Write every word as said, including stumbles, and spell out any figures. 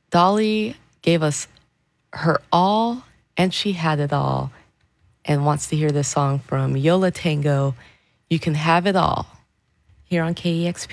Dolly gave us her all, and she had it all, and wants to hear this song from Yola Tango, You Can Have It All, here on K E X P.